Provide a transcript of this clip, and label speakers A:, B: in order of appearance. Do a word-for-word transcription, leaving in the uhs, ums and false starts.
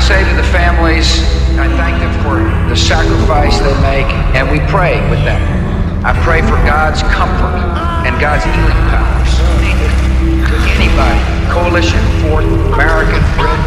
A: say to the families, I thank them for the sacrifice they make, and we pray with them. I pray for God's comfort and God's healing powers. Anybody, Coalition, Fourth, American, British,